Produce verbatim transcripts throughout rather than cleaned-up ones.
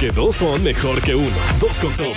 porque dos son mejor que uno. Dos con todo.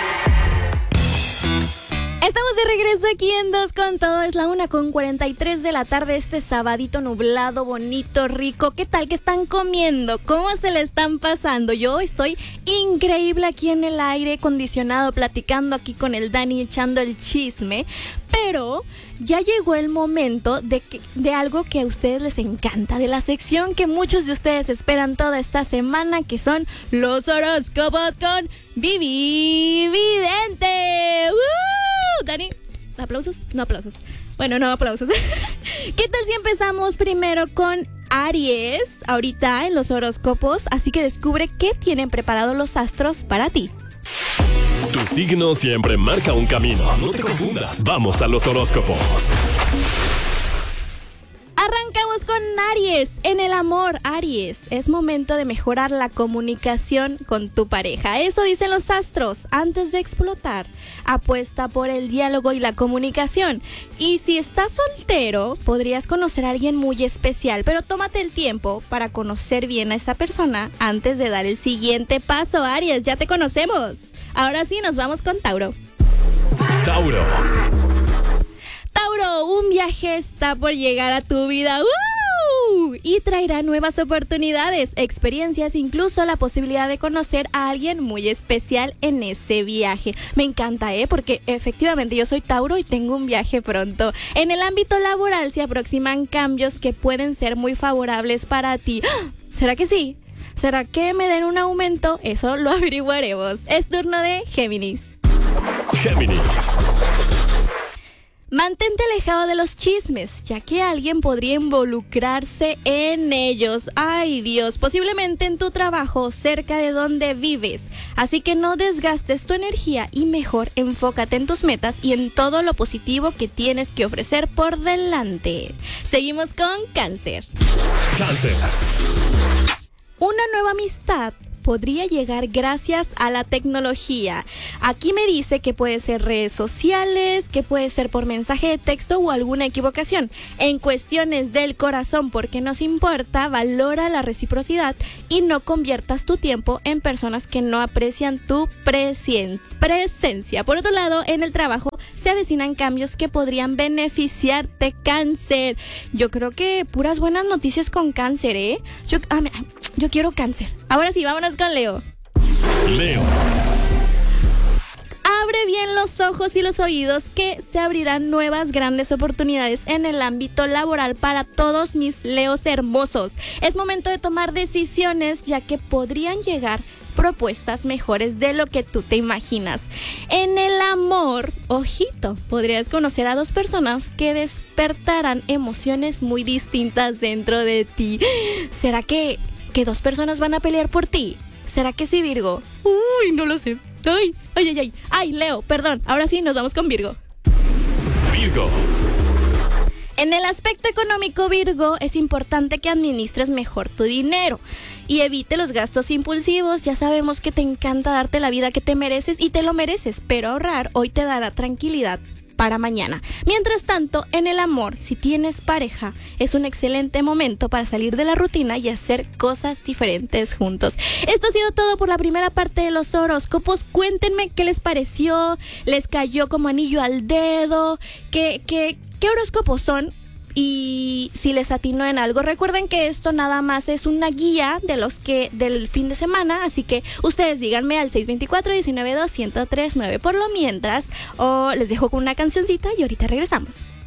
Estamos de regreso aquí en Dos con Todo. Es la una con cuarenta y tres de la tarde. Este sabadito nublado, bonito, rico. ¿Qué tal? ¿Qué están comiendo? ¿Cómo se le están pasando? Yo estoy increíble aquí en el aire acondicionado, platicando aquí con el Dani, echando el chisme. Pero ya llegó el momento de, que, de algo que a ustedes les encanta, de la sección que muchos de ustedes esperan toda esta semana, que son los horóscopos con Vivi Vidente. ¡Uh! Dani, ¿aplausos? No aplausos. Bueno, no aplausos. ¿Qué tal si empezamos primero con Aries, ahorita en los horóscopos? Así que descubre qué tienen preparados los astros para ti. Tu signo siempre marca un camino. No te confundas. Vamos a los horóscopos. Arrancamos con Aries. En el amor, Aries, es momento de mejorar la comunicación con tu pareja. Eso dicen los astros. Antes de explotar, apuesta por el diálogo y la comunicación. Y si estás soltero, podrías conocer a alguien muy especial, pero tómate el tiempo para conocer bien a esa persona antes de dar el siguiente paso. Aries, ya te conocemos. Ahora sí, nos vamos con Tauro. Tauro. Tauro, un viaje está por llegar a tu vida. ¡Uh! Y traerá nuevas oportunidades, experiencias, incluso la posibilidad de conocer a alguien muy especial en ese viaje. Me encanta, ¿eh? Porque efectivamente yo soy Tauro y tengo un viaje pronto. En el ámbito laboral se aproximan cambios que pueden ser muy favorables para ti. ¿Será que sí? ¿Será que me den un aumento? Eso lo averiguaremos. Es turno de Géminis. Géminis. Mantente alejado de los chismes, ya que alguien podría involucrarse en ellos. Ay, Dios, posiblemente en tu trabajo, cerca de donde vives. Así que no desgastes tu energía y mejor enfócate en tus metas y en todo lo positivo que tienes que ofrecer por delante. Seguimos con Cáncer. Cáncer. Una nueva amistad podría llegar gracias a la tecnología. Aquí me dice que puede ser redes sociales, que puede ser por mensaje de texto o alguna equivocación. En cuestiones del corazón, porque nos importa, valora la reciprocidad y no conviertas tu tiempo en personas que no aprecian tu presien- presencia. Por otro lado, en el trabajo se avecinan cambios que podrían beneficiarte, Cáncer. Yo creo que puras buenas noticias con Cáncer, ¿eh? Yo, ah, yo quiero Cáncer. Ahora sí, vámonos con Leo. Leo. Abre bien los ojos y los oídos, que se abrirán nuevas grandes oportunidades en el ámbito laboral para todos mis Leos hermosos. Es momento de tomar decisiones, ya que podrían llegar propuestas mejores de lo que tú te imaginas. En el amor, ojito, podrías conocer a dos personas que despertarán emociones muy distintas dentro de ti. ¿Será que, que dos personas van a pelear por ti? ¿Será que sí, Virgo? Uy, no lo sé. Ay, ay, ay, ay. Ay, Leo, perdón. Ahora sí, nos vamos con Virgo. Virgo. En el aspecto económico, Virgo, es importante que administres mejor tu dinero y evite los gastos impulsivos. Ya sabemos que te encanta darte la vida que te mereces y te lo mereces, pero ahorrar hoy te dará tranquilidad para mañana. Mientras tanto, en el amor, si tienes pareja, es un excelente momento para salir de la rutina y hacer cosas diferentes juntos. Esto ha sido todo por la primera parte de los horóscopos. Cuéntenme qué les pareció, les cayó como anillo al dedo, qué, qué, qué horóscopos son y si les atinó en algo. Recuerden que esto nada más es una guía de los que del fin de semana, así que ustedes díganme al seis dos cuatro, uno nueve dos, uno cero tres nueve por lo mientras, o les dejo con una cancioncita y ahorita regresamos.